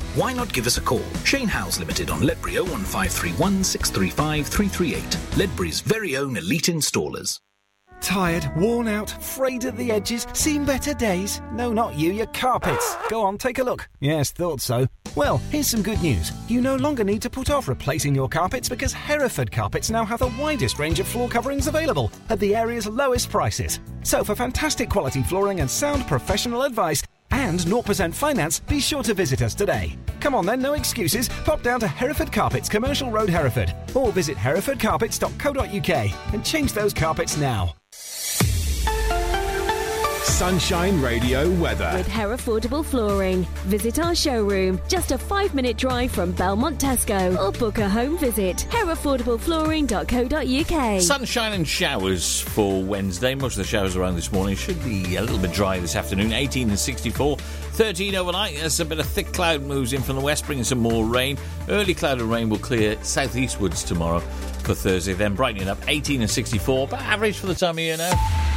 Why not give us a call? Shane Howes Limited on Ledbury 01531 635 338. Ledbury's very own elite installers. Tired, worn out, frayed at the edges, seen better days? No, not you, your carpets. Go on, take a look. Yes, thought so. Well, here's some good news. You no longer need to put off replacing your carpets because Hereford Carpets now have the widest range of floor coverings available at the area's lowest prices. So for fantastic quality flooring and sound professional advice and 0% finance, be sure to visit us today. Come on then, no excuses. Pop down to Hereford Carpets, Commercial Road, Hereford. Or visit herefordcarpets.co.uk and change those carpets now. Sunshine Radio weather. With Herefordable Flooring. Visit our showroom, just a 5-minute drive from Belmont Tesco, or book a home visit. Herefordableflooring.co.uk. Sunshine and showers for Wednesday. Most of the showers around this morning should be a little bit dry this afternoon. 18 and 64. 13 overnight. As a bit of thick cloud moves in from the west, bringing some more rain. Early cloud and rain will clear southeastwards tomorrow for Thursday, then brightening up. 18 and 64. But average for the time of year now.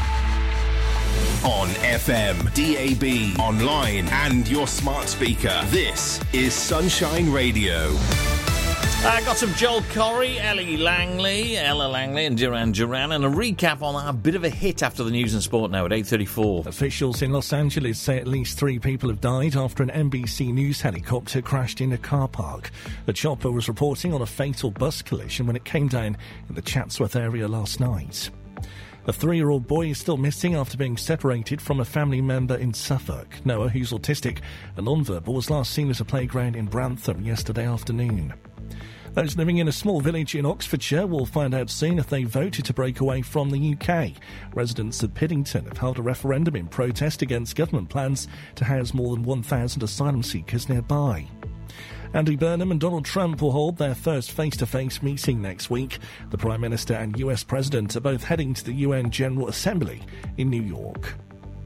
On FM, DAB, online and your smart speaker. This is Sunshine Radio. I got some Joel Corry, Ella Langley and Duran Duran, and a recap on our bit of a hit after the news and sport now at 8:34. Officials in Los Angeles say at least 3 people have died after an NBC News helicopter crashed in a car park. The chopper was reporting on a fatal bus collision when it came down in the Chatsworth area last night. A 3-year-old boy is still missing after being separated from a family member in Suffolk. Noah, who's autistic and non-verbal, was last seen at a playground in Brantham yesterday afternoon. Those living in a small village in Oxfordshire will find out soon if they voted to break away from the UK. Residents of Piddington have held a referendum in protest against government plans to house more than 1,000 asylum seekers nearby. Andy Burnham and Donald Trump will hold their first face-to-face meeting next week. The Prime Minister and US President are both heading to the UN General Assembly in New York.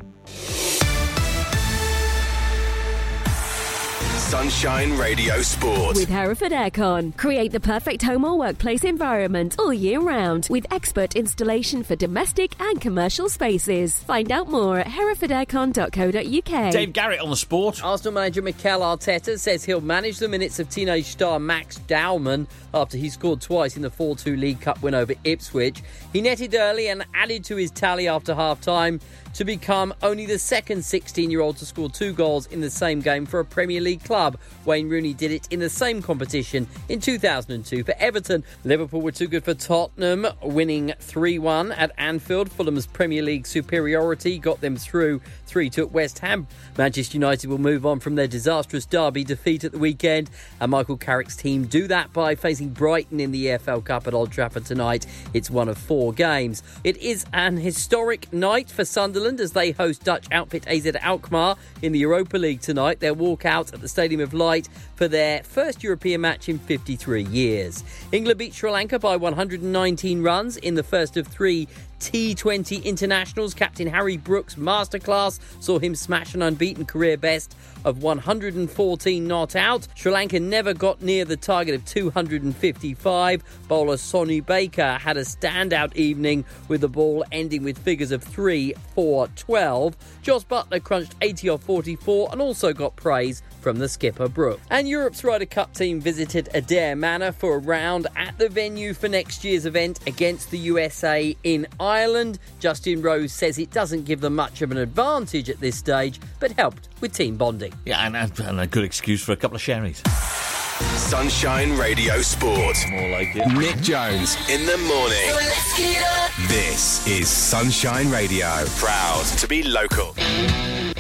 Sunshine Radio Sport. With Hereford Aircon. Create the perfect home or workplace environment all year round with expert installation for domestic and commercial spaces. Find out more at herefordaircon.co.uk. Dave Garrett on the sport. Arsenal manager Mikel Arteta says he'll manage the minutes of teenage star Max Dowman after he scored twice in the 4-2 League Cup win over Ipswich. He netted early and added to his tally after half-time to become only the second 16-year-old to score 2 goals in the same game for a Premier League club. Wayne Rooney did it in the same competition in 2002 for Everton. Liverpool were too good for Tottenham, winning 3-1 at Anfield. Fulham's Premier League superiority got them through 3-2 at West Ham. Manchester United will move on from their disastrous derby defeat at the weekend, and Michael Carrick's team do that by facing Brighton in the EFL Cup at Old Trafford tonight. It's one of 4 games. It is an historic night for Sunderland as they host Dutch outfit AZ Alkmaar in the Europa League tonight. They'll walk out at the Stadium of Light for their first European match in 53 years. England beat Sri Lanka by 119 runs in the first of 3 T20 internationals. Captain Harry Brooks' masterclass saw him smash an unbeaten career best of 114 not out. Sri Lanka never got near the target of 255. Bowler Sonu Baker had a standout evening with the ball ending with figures of 3, 4, 12. Joss Buttler crunched 80 off 44 and also got praise from the skipper Brooke. And Europe's Ryder Cup team visited Adair Manor for a round at the venue for next year's event against the USA in Ireland. Justin Rose says it doesn't give them much of an advantage at this stage, but helped with team bonding. Yeah, and a good excuse for a couple of sherries. Sunshine Radio Sport. More like it. Nick Jones in the morning. This is Sunshine Radio. Proud to be local.